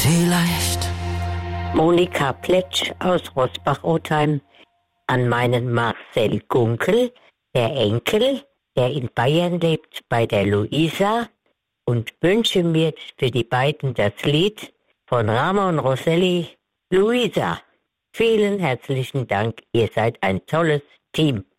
Vielleicht Monika Pletsch aus Rosbach-Otheim, an meinen Marcel Gunkel, der Enkel, der in Bayern lebt, bei der Luisa, und wünsche mir für die beiden das Lied von Ramon Rosselli, Luisa. Vielen herzlichen Dank, ihr seid ein tolles Team.